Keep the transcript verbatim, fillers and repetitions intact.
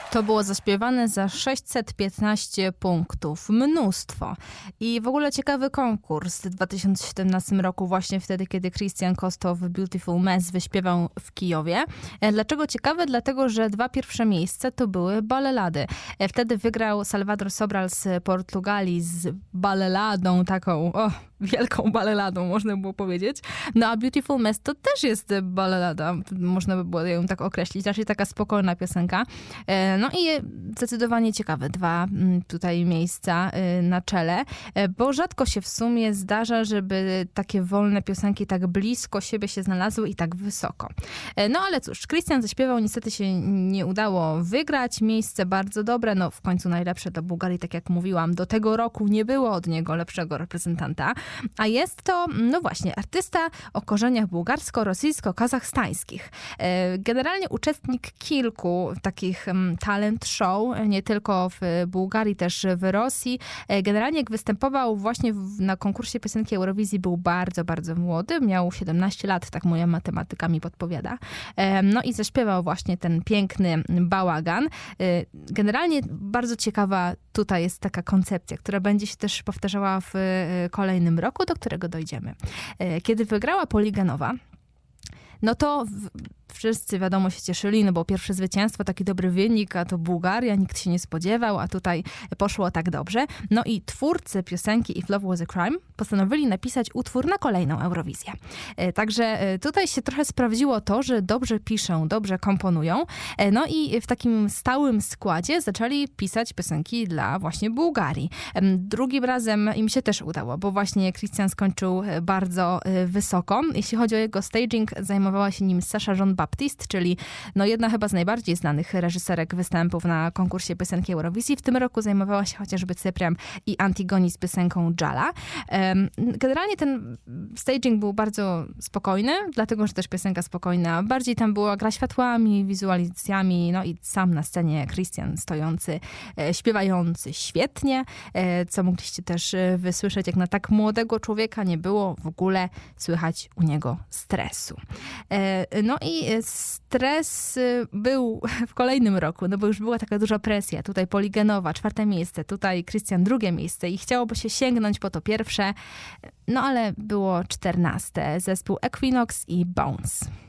To było zaśpiewane za sześćset piętnaście punktów. Mnóstwo. I w ogóle ciekawy konkurs w dwa tysiące siedemnastym roku, właśnie wtedy, kiedy Christian Kostow Beautiful Mess wyśpiewał w Kijowie. Dlaczego ciekawe? Dlatego, że dwa pierwsze miejsca to były balelady. Wtedy wygrał Salvador Sobral z Portugalii z baleladą taką, o, wielką baleladą, można było powiedzieć. No a Beautiful Mess to też jest balelada, można by było ją tak określić. Raczej taka spokojna piosenka. No i zdecydowanie ciekawe dwa tutaj miejsca na czele, bo rzadko się w sumie zdarza, żeby takie wolne piosenki tak blisko siebie się znalazły i tak wysoko. No ale cóż, Christian zaśpiewał, niestety się nie udało wygrać. Miejsce bardzo dobre, no w końcu najlepsze do Bułgarii, tak jak mówiłam. Do tego roku nie było od niego lepszego reprezentanta, a jest to, no właśnie, artysta o korzeniach bułgarsko-rosyjsko-kazachstańskich. Generalnie uczestnik kilku takich talent show, nie tylko w Bułgarii, też w Rosji. Generalnie jak występował właśnie w, na konkursie piosenki Eurowizji, był bardzo, bardzo młody. Miał siedemnaście lat, tak moja matematyka mi podpowiada. No i zaśpiewał właśnie ten piękny bałagan. Generalnie bardzo ciekawa tutaj jest taka koncepcja, która będzie się też powtarzała w kolejnym roku, do którego dojdziemy. Kiedy wygrała Poliganowa, no to w, wszyscy wiadomo się cieszyli, no bo pierwsze zwycięstwo, taki dobry wynik, a to Bułgaria, nikt się nie spodziewał, a tutaj poszło tak dobrze. No i twórcy piosenki If Love Was a Crime postanowili napisać utwór na kolejną Eurowizję. Także tutaj się trochę sprawdziło to, że dobrze piszą, dobrze komponują. No i w takim stałym składzie zaczęli pisać piosenki dla właśnie Bułgarii. Drugim razem im się też udało, bo właśnie Christian skończył bardzo wysoko. Jeśli chodzi o jego staging, zajmowała się nim Sasha Jean Baptiste, czyli no jedna chyba z najbardziej znanych reżyserek występów na konkursie piosenki Eurowizji. W tym roku zajmowała się chociażby Cyprian i Antigoni z piosenką Jala. Generalnie ten staging był bardzo spokojny, dlatego, że też piosenka spokojna. Bardziej tam była gra światłami, wizualizacjami, no i sam na scenie Christian stojący, śpiewający świetnie, co mogliście też wysłyszeć, jak na tak młodego człowieka nie było w ogóle słychać u niego stresu. No i stres był w kolejnym roku, no bo już była taka duża presja. Tutaj Poliganowa, czwarte miejsce, tutaj Christian drugie miejsce i chciałoby się sięgnąć po to pierwsze, no ale było czternaste. Zespół Equinox i Bones.